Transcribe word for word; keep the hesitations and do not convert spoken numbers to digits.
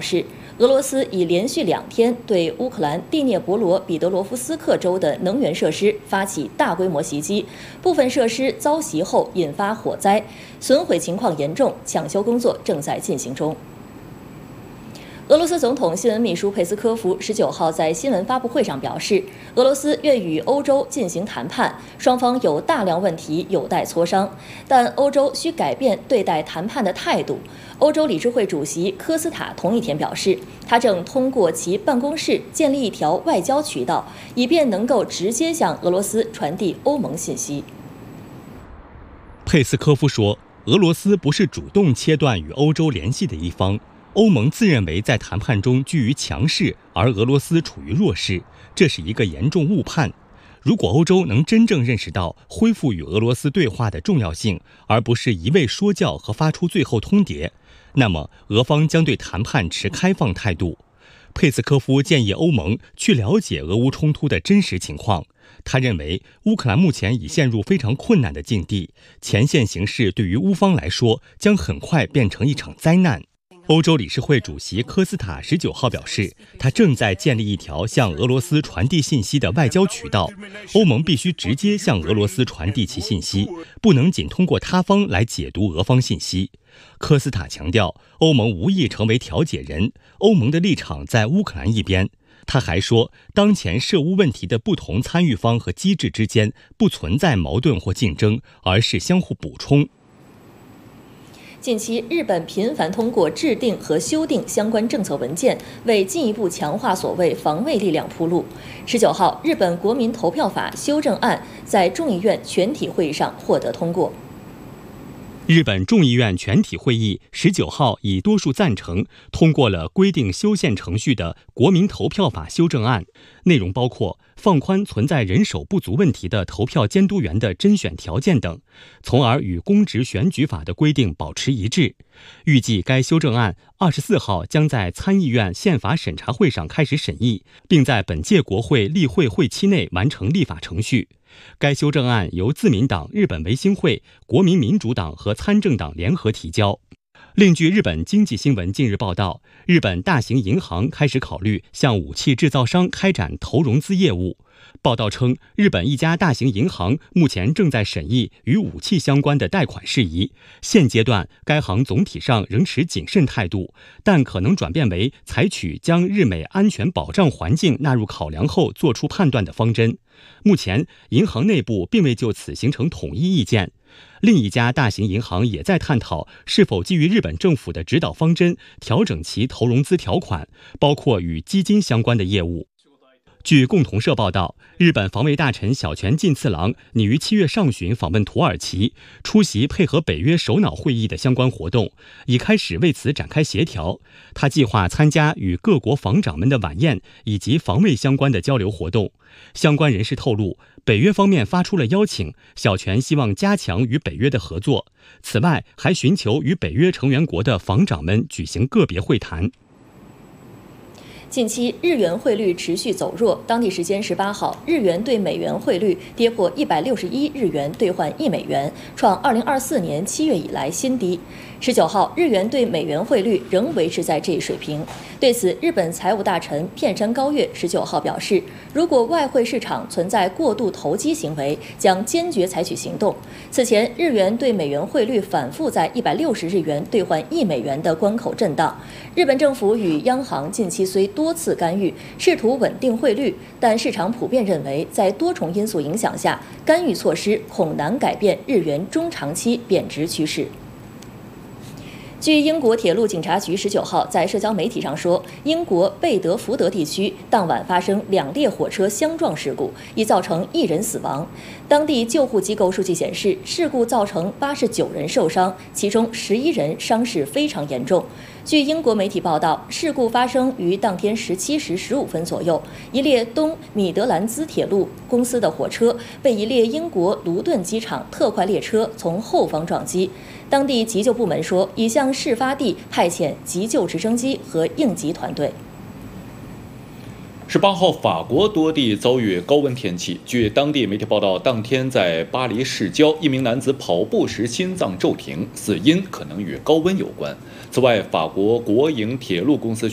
示，俄罗斯已连续两天对乌克兰第聂伯罗彼得罗夫斯克州的能源设施发起大规模袭击，部分设施遭袭后引发火灾，损毁情况严重，抢修工作正在进行中。俄罗斯总统新闻秘书佩斯科夫十九号在新闻发布会上表示，俄罗斯愿与欧洲进行谈判，双方有大量问题有待磋商，但欧洲需改变对待谈判的态度。欧洲理事会主席科斯塔同一天表示，他正通过其办公室建立一条外交渠道，以便能够直接向俄罗斯传递欧盟信息。 佩斯科夫说，俄罗斯不是主动切断与欧洲联系的一方。欧盟自认为在谈判中居于强势，而俄罗斯处于弱势，这是一个严重误判。如果欧洲能真正认识到恢复与俄罗斯对话的重要性，而不是一味说教和发出最后通牒，那么俄方将对谈判持开放态度。佩斯科夫建议欧盟去了解俄乌冲突的真实情况。他认为乌克兰目前已陷入非常困难的境地，前线形势对于乌方来说将很快变成一场灾难。欧洲理事会主席科斯塔十九号表示，他正在建立一条向俄罗斯传递信息的外交渠道，欧盟必须直接向俄罗斯传递其信息，不能仅通过他方来解读俄方信息。科斯塔强调，欧盟无意成为调解人，欧盟的立场在乌克兰一边。他还说，当前涉乌问题的不同参与方和机制之间不存在矛盾或竞争，而是相互补充。 近期，日本频繁通过制定和修订相关政策文件，为进一步强化所谓防卫力量铺路。十九号，日本国民投票法修正案在众议院全体会议上获得通过。 日本众议院全体会议十九号以多数赞成通过了规定修宪程序的国民投票法修正案，内容包括放宽存在人手不足问题的投票监督员的甄选条件等，从而与公职选举法的规定保持一致。预计该修正案二十四号将在参议院宪法审查会上开始审议，并在本届国会例会会期内完成立法程序。该修正案由自民党、日本维新会、国民民主党和参政党联合提交。另据日本经济新闻近日报道，日本大型银行开始考虑向武器制造商开展投融资业务。报道称，日本一家大型银行目前正在审议与武器相关的贷款事宜。现阶段，该行总体上仍持谨慎态度，但可能转变为采取将日美安全保障环境纳入考量后做出判断的方针。目前，银行内部并未就此形成统一意见。另一家大型银行也在探讨是否基于日本政府的指导方针调整其投融资条款，包括与基金相关的业务。据共同社报道，日本防卫大臣小泉进次郎拟于七月上旬访问土耳其，出席配合北约首脑会议的相关活动，已开始为此展开协调。他计划参加与各国防长们的晚宴以及防卫相关的交流活动。相关人士透露，北约方面发出了邀请，小泉希望加强与北约的合作。此外，还寻求与北约成员国的防长们举行个别会谈。 近期日元汇率持续走弱，当地时间十八号，日元对美元汇率跌破一百六十一日元兑换一美元，创二零二四年七月以来新低。十九号，日元对美元汇率仍维持在这一水平。对此，日本财务大臣片山高月十九号表示，如果外汇市场存在过度投机行为，将坚决采取行动。此前，日元对美元汇率反复在一百六十日元兑换一美元的关口震荡。日本政府与央行近期虽多次干预，试图稳定汇率，但市场普遍认为，在多重因素影响下，干预措施恐难改变日元中长期贬值趋势。据英国铁路警察局十九号在社交媒体上说，英国贝德福德地区当晚发生两列火车相撞事故，已造成一人死亡。当地救护机构数据显示，事故造成八十九人受伤，其中十一人伤势非常严重。据英国媒体报道，事故发生于当天十七时十五分左右，一列东米德兰兹铁路公司的火车被一列英国卢顿机场特快列车从后方撞击。当地急救部门说，已向事发地派遣急救直升机和应急团队。 十八号，法国多地遭遇高温天气。据当地媒体报道，当天在巴黎市郊，一名男子跑步时心脏骤停，死因可能与高温有关。此外，法国国营铁路公司